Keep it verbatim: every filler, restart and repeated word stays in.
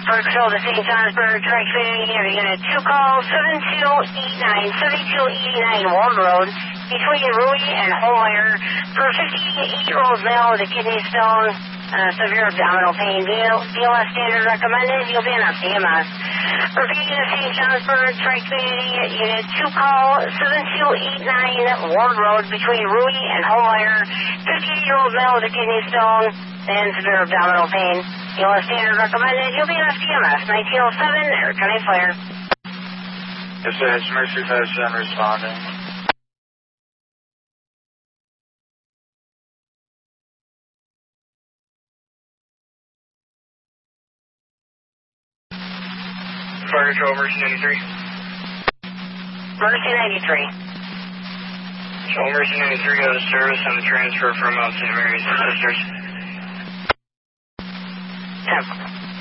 Burkeville to Saint Johnsburg, direct training, you get a two call, seven two eight nine, seventy-two eighty-nine Ward Road, between Rui and Holmeyer, for a fifty-eight-year-old male with a kidney stone, uh, severe abdominal pain. B L S standard recommended, you'll be in a C M S. Repeating to Saint Johnsburg, direct training, you get two call, seven two eight nine Ward Road, between Rui and Holmeyer, fifty-eight-year-old male with a kidney stone, and severe abdominal pain. B L S standard recommended, you'll be in a C M S. nineteen oh seven, Eric County Fire. Yes, sir. It's Mercy five seven responding. Fire Control, Mercy ninety-three. Mercy ninety-three. Show Mercy ninety-three out of service on the transfer from Mount Saint Mary's to Sisters. Temple.